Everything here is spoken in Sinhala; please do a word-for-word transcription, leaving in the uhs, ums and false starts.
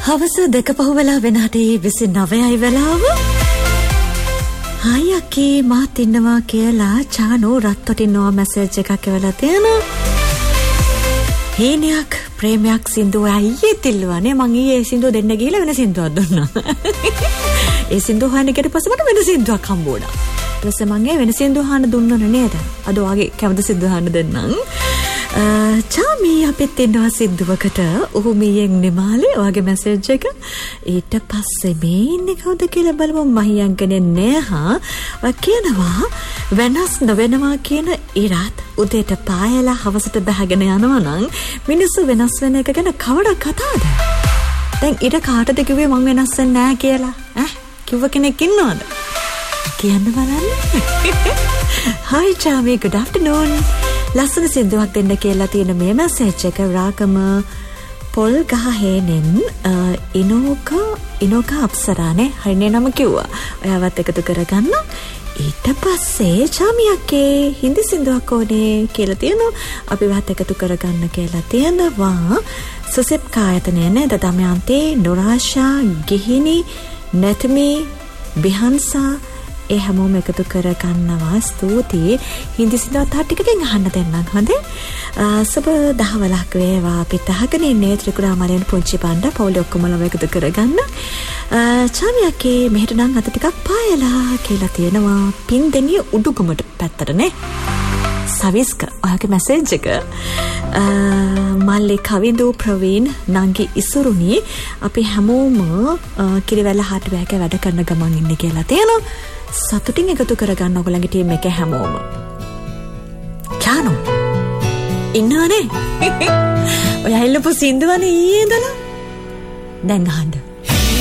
හවස දෙක පහුවෙලා වෙනාටේ විසිනවයයි වෙලාව. හායි අක්කේ මාත් ඉන්නවා කියලා චානෝ රත්තොටින්නවා මැසේජ් එකක් එවලා තියෙනවා. හේනියක් ප්‍රේමයක් සින්දුව අයියේ තිල්ලුවානේ. මං ඊයේ සින්දුව දෙන්න ගිහලා වෙන සින්දුවක් දුන්නා. ඒ සින්දුව හොයන්න ගියට පස්සේ මට වෙන සින්දුවක් හම්බ වුණා. ඊට පස්සේ මං ඒ වෙන සින්දුව අහන්න දුන්නනේ නේද? අද ඔයාගේ කැමති සින්දුව අහන්න දෙන්නම්. චාමි අපිත් ඉන්නවා සින්දුවකට. ඔහු මීයෙන් නිමාලේ ඔයාගේ මැසේජ් එක. ඊට පස්සේ මේ ඉන්නේ කවුද කියලා බලමු. මහියංගනේ නේහා ඔයා කියනවා වෙනස් නොවෙනවා කියන ඉරත් උදේට පායලා හවසට බහගෙන යනවා නම් මිනිස්සු වෙනස් වෙන එක ගැන කවද කතාවද? දැන් ඊට කාටද කිව්වේ මං වෙනස් වෙන්නේ නැහැ කියලා? ඈ කිව්ව කෙනෙක් ඉන්නවද? කියන්න බලන්න. Hi Chami, good afternoon. ලස්සන සින්දුවක් දෙන්න කියලා තියෙන මේ මැසේජ් එක රාගම පොල් ගහේනෙන් ඉනෝක ඉනෝක අප්සරානේ හරිනේ නම කිව්වා. ඔයාවත් එකතු කරගන්න. ඊට පස්සේ චාමියක්ගේ හින්දි සින්දුවක් ඕනේ කියලා තියෙනවා. අපිවත් එකතු කරගන්න කියලා තියෙනවා. සුසෙප් කායතනේ නේද? දමයන්තේ නොරාෂා ගිහිනි නැත්මි බිහන්සා ඒ හැමෝම එකතු කරගන්නවා. ස්තුතියි. හින්දි සින්දුව තා ටිකකින් අහන්න දෙන්නම්. හොඳේ. සුබ දහවලක් වේවා. අපිට අහගෙන ඉන්නේ ත්‍රිකුණාමලයන් පුංචි බණ්ඩ පවුලේ ඔක්කොමලම එකතු කරගන්න. චාමියක්ගේ මෙහෙට නම් අත ටිකක් පායලා කියලා තියෙනවා. පින්දෙනිය උඩුගමට පැත්තටනේ. සවිස්ක ඔයාගේ මැසේජ් එක. මල්ලි කවිඳු ප්‍රවීන් නංගි ඉසුරුනි අපි හැමෝම කිරිවැල්ල හාට්වැක වැඩ කරන ගමන් ඉන්නේ කියලා තියෙනවා. සතුටින් එකතු කරගන්න ඔයගොල්ලන්ගේ ටීම් එක හැමෝම. චානු ඉන්නවනේ. ඔයා ඉල්ලපු සින්දුවනේ ඊයේ ඉඳලා. දැන් අහන්න.